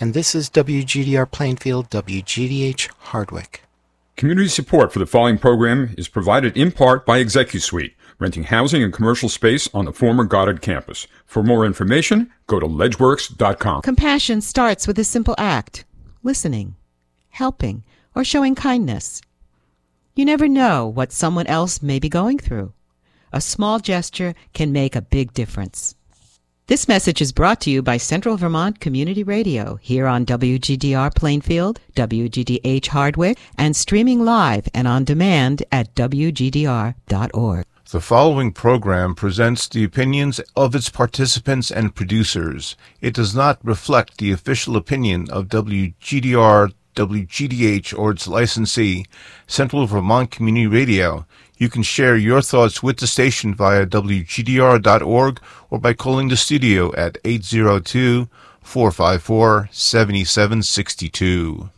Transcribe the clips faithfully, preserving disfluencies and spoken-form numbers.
and this is W G D R Plainfield, W G D H Hardwick. Community support for the following program is provided in part by ExecuSuite, renting housing and commercial space on the former Goddard campus. For more information, go to ledgeworks dot com. Compassion starts with a simple act: listening, helping, or showing kindness. You never know what someone else may be going through. A small gesture can make a big difference. This message is brought to you by Central Vermont Community Radio, here on W G D R Plainfield, W G D H Hardwick, and streaming live and on demand at W G D R dot org. The following program presents the opinions of its participants and producers. It does not reflect the official opinion of W G D R, W G D H, or its licensee, Central Vermont Community Radio. You can share your thoughts with the station via W G D R dot org or by calling the studio at eight zero two, four five four, seven seven six two.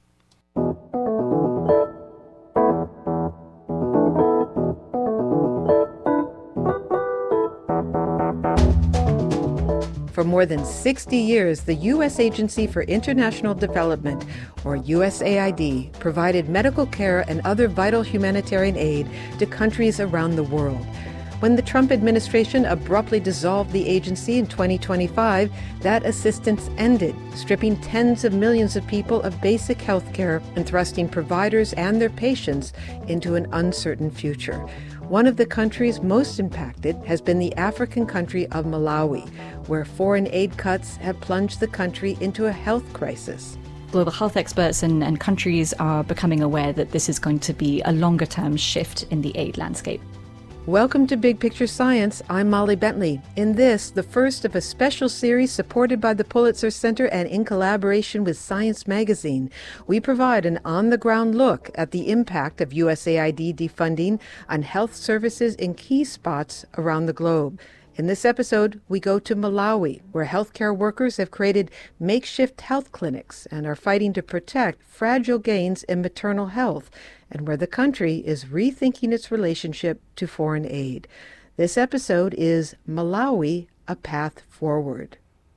For more than sixty years, the U S Agency for International Development, or U S A I D, provided medical care and other vital humanitarian aid to countries around the world. When the Trump administration abruptly dissolved the agency in twenty twenty-five, that assistance ended, stripping tens of millions of people of basic health care and thrusting providers and their patients into an uncertain future. One of the countries most impacted has been the African country of Malawi, where foreign aid cuts have plunged the country into a health crisis. Global health experts and, and countries are becoming aware that this is going to be a longer-term shift in the aid landscape. Welcome to Big Picture Science. I'm Molly Bentley. In this, the first of a special series supported by the Pulitzer Center and in collaboration with Science Magazine, we provide an on-the-ground look at the impact of U S A I D defunding on health services in key spots around the globe. In this episode, we go to Malawi, where healthcare workers have created makeshift health clinics and are fighting to protect fragile gains in maternal health, and where the country is rethinking its relationship to foreign aid. This episode is Malawi, A Path Forward.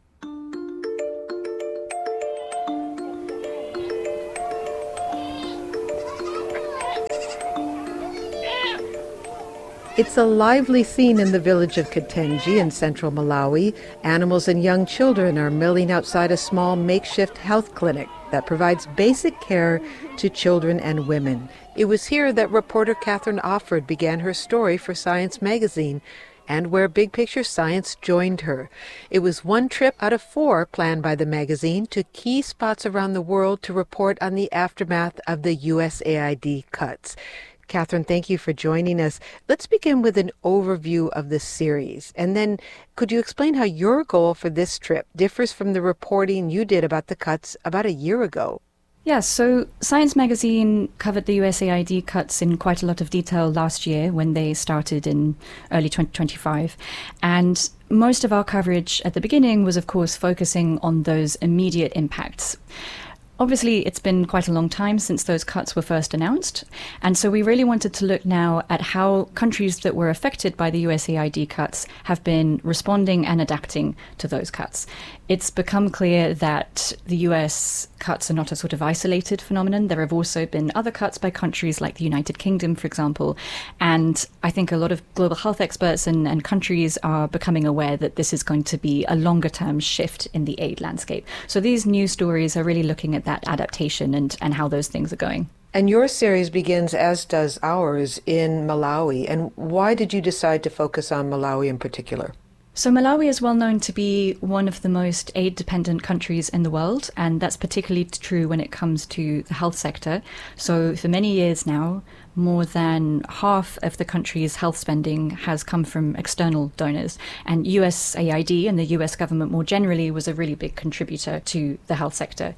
It's a lively scene in the village of Katenji in central Malawi. Animals and young children are milling outside a small makeshift health clinic that provides basic care to children and women. It was here that reporter Catherine Offord began her story for Science Magazine, and where Big Picture Science joined her. It was one trip out of four planned by the magazine to key spots around the world to report on the aftermath of the U S A I D cuts. Catherine, thank you for joining us. Let's begin with an overview of the series. And then could you explain how your goal for this trip differs from the reporting you did about the cuts about a year ago? Yes, so Science Magazine covered the U S A I D cuts in quite a lot of detail last year when they started in early twenty twenty-five. And most of our coverage at the beginning was, of course, focusing on those immediate impacts. Obviously, it's been quite a long time since those cuts were first announced, and so we really wanted to look now at how countries that were affected by the U S A I D cuts have been responding and adapting to those cuts. It's become clear that the U S cuts are not a sort of isolated phenomenon. There have also been other cuts by countries like the United Kingdom, for example, and I think a lot of global health experts and, and countries are becoming aware that this is going to be a longer-term shift in the aid landscape. So these news stories are really looking at that adaptation and, and how those things are going. And your series begins, as does ours, in Malawi. And why did you decide to focus on Malawi in particular? So Malawi is well known to be one of the most aid-dependent countries in the world, and that's particularly true when it comes to the health sector. So for many years now, more than half of the country's health spending has come from external donors, and U S A I D and the U S government more generally was a really big contributor to the health sector.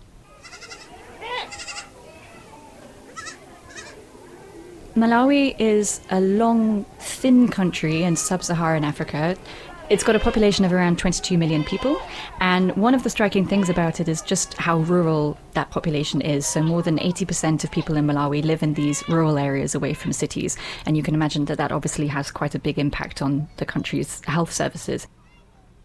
Malawi is a long, thin country in sub-Saharan Africa. It's got a population of around twenty-two million people, and one of the striking things about it is just how rural that population is. So more than eighty percent of people in Malawi live in these rural areas away from cities, and you can imagine that that obviously has quite a big impact on the country's health services.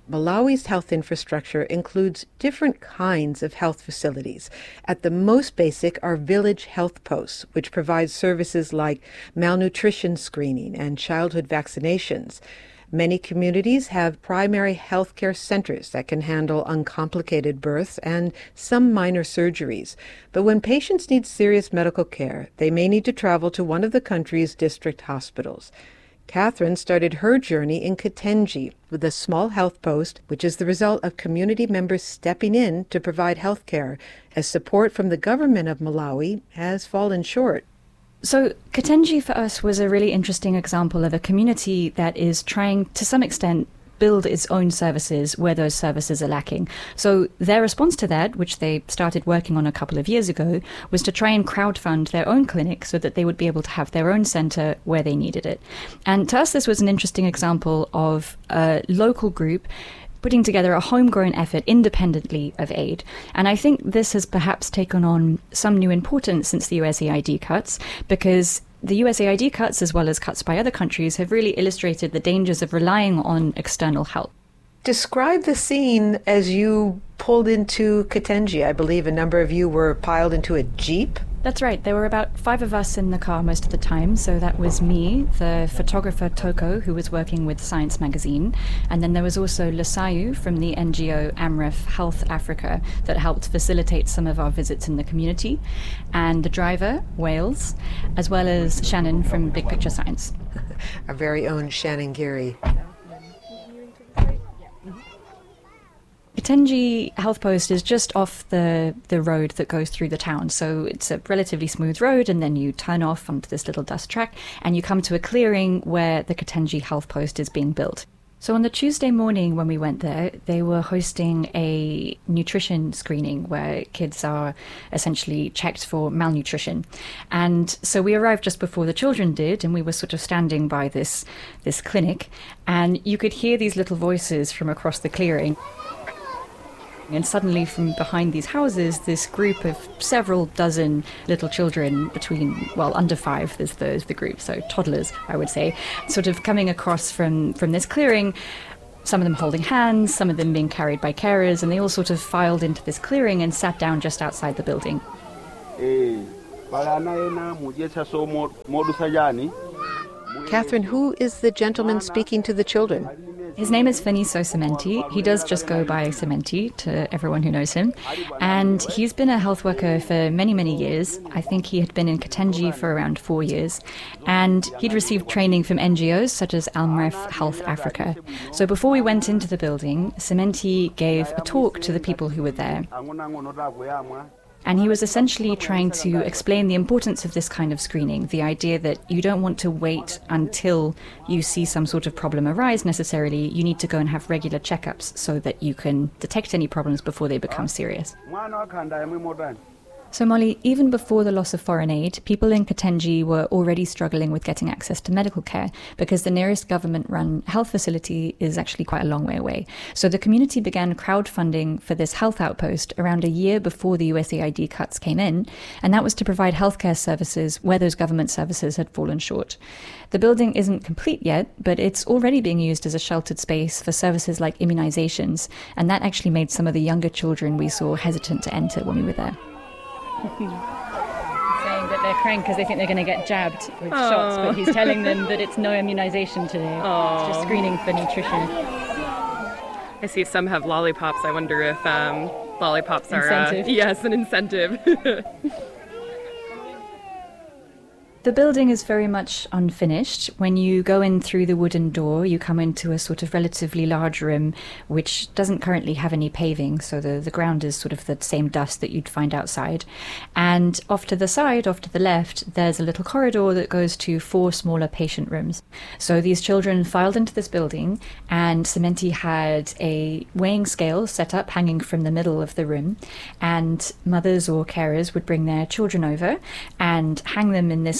Malawi's health infrastructure includes different kinds of health facilities. At the most basic are village health posts, which provide services like malnutrition screening and childhood vaccinations. Many communities have primary health care centers that can handle uncomplicated births and some minor surgeries. But when patients need serious medical care, they may need to travel to one of the country's district hospitals. Catherine started her journey in Katenji with a small health post, which is the result of community members stepping in to provide health care, as support from the government of Malawi has fallen short. So Katenji for us was a really interesting example of a community that is trying, to some extent, build its own services where those services are lacking. So their response to that, which they started working on a couple of years ago, was to try and crowdfund their own clinic so that they would be able to have their own centre where they needed it. And to us, this was an interesting example of a local group putting together a homegrown effort independently of aid. And I think this has perhaps taken on some new importance since the U S A I D cuts, because the U S A I D cuts, as well as cuts by other countries, have really illustrated the dangers of relying on external help. Describe the scene as you pulled into Katenji. I believe a number of you were piled into a jeep. That's right. There were about five of us in the car most of the time. So that was me, the photographer Toko, who was working with Science Magazine. And then there was also Lasayu from the N G O Amref Health Africa that helped facilitate some of our visits in the community. And the driver, Wales, as well as Shannon from Big Picture Science. Our very own Shannon Geary. Katenji Health Post is just off the, the road that goes through the town. So it's a relatively smooth road, and then you turn off onto this little dust track, and you come to a clearing where the Katenji Health Post is being built. So on the Tuesday morning when we went there, they were hosting a nutrition screening where kids are essentially checked for malnutrition. And so we arrived just before the children did, and we were sort of standing by this, this clinic, and you could hear these little voices from across the clearing. And suddenly from behind these houses, this group of several dozen little children between, well, under five is the, is the group, so toddlers, I would say, sort of coming across from, from this clearing, some of them holding hands, some of them being carried by carers, and they all sort of filed into this clearing and sat down just outside the building. Catherine, who is the gentleman speaking to the children? His name is Feniso Cementi. He does just go by Cementi to everyone who knows him. And he's been a health worker for many, many years. I think he had been in Katenji for around four years. And he'd received training from N G Os such as Amref Health Africa. So before we went into the building, Cementi gave a talk to the people who were there. And he was essentially trying to explain the importance of this kind of screening, the idea that you don't want to wait until you see some sort of problem arise necessarily. You need to go and have regular checkups so that you can detect any problems before they become serious. So Molly, even before the loss of foreign aid, people in Katenji were already struggling with getting access to medical care because the nearest government-run health facility is actually quite a long way away. So the community began crowdfunding for this health outpost around a year before the U S A I D cuts came in, and that was to provide healthcare services where those government services had fallen short. The building isn't complete yet, but it's already being used as a sheltered space for services like immunizations, and that actually made some of the younger children we saw hesitant to enter when we were there. Saying that they're crying because they think they're going to get jabbed with Aww. shots, but he's telling them that it's no immunization today. Aww. It's just screening for nutrition. I see some have lollipops. I wonder if um, lollipops are incentive. Uh, yes, an incentive. The building is very much unfinished. When you go in through the wooden door, you come into a sort of relatively large room, which doesn't currently have any paving, so the, the ground is sort of the same dust that you'd find outside. And off to the side, off to the left, there's a little corridor that goes to four smaller patient rooms. So these children filed into this building, and Cementi had a weighing scale set up hanging from the middle of the room, and mothers or carers would bring their children over and hang them in this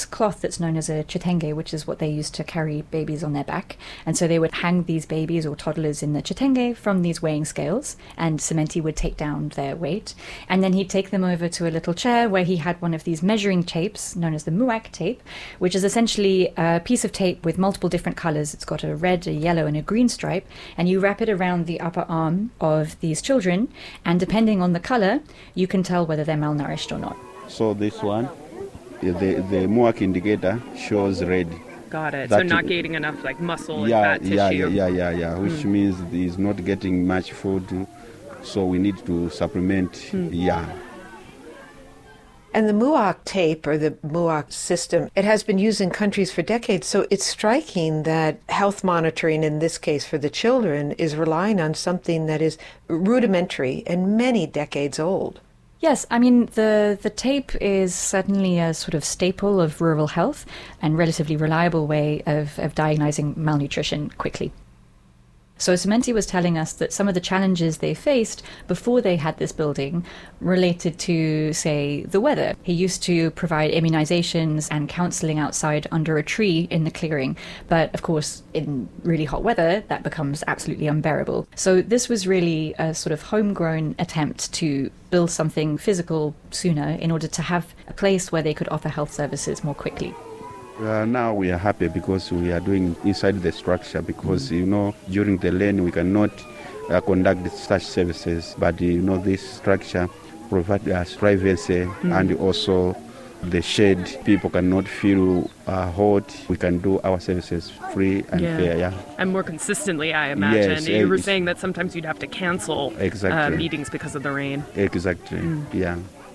cloth that's known as a chitenge, which is what they used to carry babies on their back. And so they would hang these babies or toddlers in the chitenge from these weighing scales, and Simenti would take down their weight. And then he'd take them over to a little chair where he had one of these measuring tapes known as the muak tape, which is essentially a piece of tape with multiple different colors. It's got a red, a yellow, and a green stripe, and you wrap it around the upper arm of these children, and depending on the color, you can tell whether they're malnourished or not. So this one, the the muak indicator shows red. Got it. That So not you- getting enough like muscle Yeah, and fat yeah, tissue. yeah, yeah, yeah, yeah. Which means he's not getting much food, so we need to supplement. Yeah. And the MUOC tape, or the MUOC system, it has been used in countries for decades. So it's striking that health monitoring, in this case for the children, is relying on something that is rudimentary and many decades old. Yes, I mean, the, the tape is certainly a sort of staple of rural health and relatively reliable way of, of diagnosing malnutrition quickly. So Simenti was telling us that some of the challenges they faced before they had this building related to, say, the weather. He used to provide immunizations and counseling outside under a tree in the clearing. But of course, in really hot weather, that becomes absolutely unbearable. So this was really a sort of homegrown attempt to build something physical sooner in order to have a place where they could offer health services more quickly. Uh, now we are happy because we are doing inside the structure because, you know, during the lane we cannot uh, conduct such services. But, you know, this structure provides us privacy mm. and also the shade. People cannot feel uh, hot. We can do our services free and Yeah. fair, yeah. And more consistently, I imagine. Yes, you were it's- saying that sometimes you'd have to cancel Exactly. uh, meetings because of the rain. Exactly, yeah.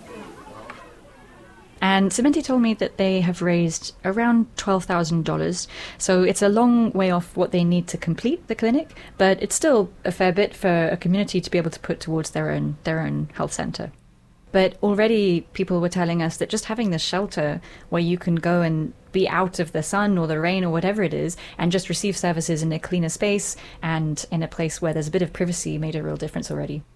And Simenti told me that they have raised around twelve thousand dollars. So it's a long way off what they need to complete the clinic, but it's still a fair bit for a community to be able to put towards their own their own health center. But already people were telling us that just having this shelter where you can go and be out of the sun or the rain or whatever it is and just receive services in a cleaner space and in a place where there's a bit of privacy made a real difference already.